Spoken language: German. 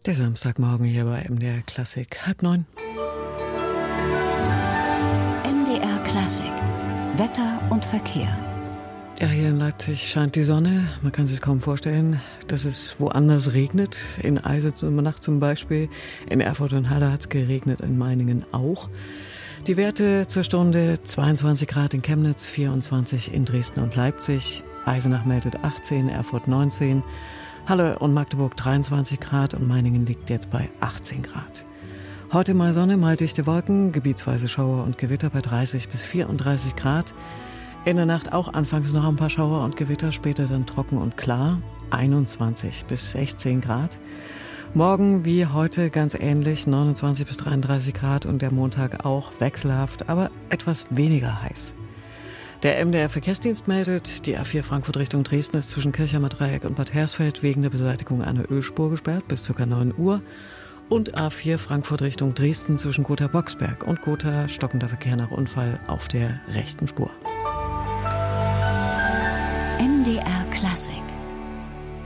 Der Samstagmorgen hier bei MDR Klassik, 8:30. MDR Klassik, Wetter und Verkehr. Ja, hier in Leipzig scheint die Sonne. Man kann sich kaum vorstellen, dass es woanders regnet. In Eisitz und Nacht zum Beispiel. In Erfurt und Halle hat es geregnet, in Meiningen auch. Die Werte zur Stunde: 22 Grad in Chemnitz, 24 in Dresden und Leipzig. Eisenach meldet 18, Erfurt 19. Halle und Magdeburg 23 Grad und Meiningen liegt jetzt bei 18 Grad. Heute mal Sonne, mal dichte Wolken, gebietsweise Schauer und Gewitter bei 30 bis 34 Grad. In der Nacht auch anfangs noch ein paar Schauer und Gewitter, später dann trocken und klar, 21 bis 16 Grad. Morgen wie heute ganz ähnlich, 29 bis 33 Grad und der Montag auch wechselhaft, aber etwas weniger heiß. Der MDR-Verkehrsdienst meldet, die A4 Frankfurt Richtung Dresden ist zwischen Kirchheimer Dreieck und Bad Hersfeld wegen der Beseitigung einer Ölspur gesperrt bis ca. 9 Uhr. Und A4 Frankfurt Richtung Dresden zwischen Gotha-Boxberg und Gotha stockender Verkehr nach Unfall auf der rechten Spur. MDR Klassik.